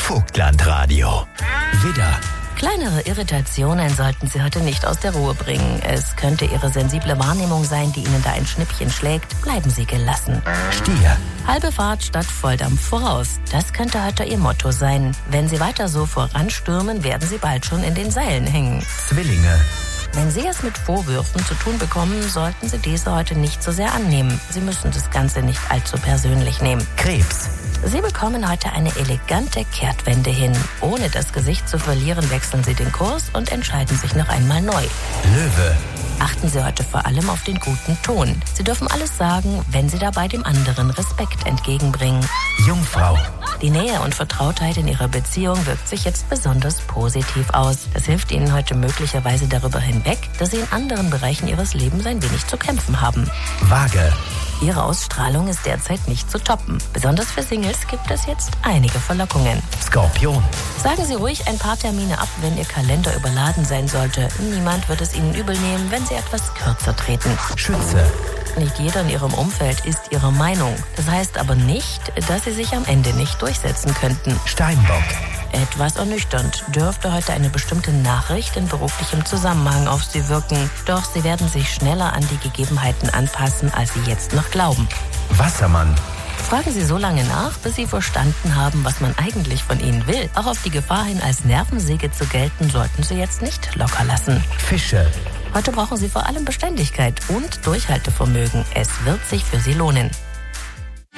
Vogtlandradio. Widder. Kleinere Irritationen sollten Sie heute nicht aus der Ruhe bringen. Es könnte Ihre sensible Wahrnehmung sein, die Ihnen da ein Schnippchen schlägt. Bleiben Sie gelassen. Stier. Halbe Fahrt statt Volldampf voraus. Das könnte heute Ihr Motto sein. Wenn Sie weiter so voranstürmen, werden Sie bald schon in den Seilen hängen. Zwillinge. Wenn Sie es mit Vorwürfen zu tun bekommen, sollten Sie diese heute nicht so sehr annehmen. Sie müssen das Ganze nicht allzu persönlich nehmen. Krebs. Sie bekommen heute eine elegante Kehrtwende hin. Ohne das Gesicht zu verlieren, wechseln Sie den Kurs und entscheiden sich noch einmal neu. Löwe. Achten Sie heute vor allem auf den guten Ton. Sie dürfen alles sagen, wenn Sie dabei dem anderen Respekt entgegenbringen. Jungfrau. Die Nähe und Vertrautheit in Ihrer Beziehung wirkt sich jetzt besonders positiv aus. Das hilft Ihnen heute möglicherweise darüber hinweg, dass Sie in anderen Bereichen Ihres Lebens ein wenig zu kämpfen haben. Waage. Ihre Ausstrahlung ist derzeit nicht zu toppen. Besonders für Singles gibt es jetzt einige Verlockungen. Skorpion. Sagen Sie ruhig ein paar Termine ab, wenn Ihr Kalender überladen sein sollte. Niemand wird es Ihnen übel nehmen, wenn Sie etwas kürzer treten. Schütze. Nicht jeder in Ihrem Umfeld ist Ihrer Meinung. Das heißt aber nicht, dass Sie sich am Ende nicht durchsetzen könnten. Steinbock. Etwas ernüchternd dürfte heute eine bestimmte Nachricht in beruflichem Zusammenhang auf Sie wirken. Doch Sie werden sich schneller an die Gegebenheiten anpassen, als Sie jetzt noch glauben. Wassermann. Fragen Sie so lange nach, bis Sie verstanden haben, was man eigentlich von Ihnen will. Auch auf die Gefahr hin, als Nervensäge zu gelten, sollten Sie jetzt nicht locker lassen. Fische. Heute brauchen Sie vor allem Beständigkeit und Durchhaltevermögen. Es wird sich für Sie lohnen.